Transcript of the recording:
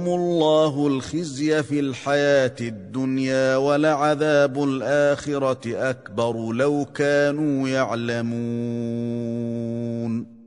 الله الخزي في الحياة الدنيا ولعذاب الآخرة أكبر لو كانوا يعلمون.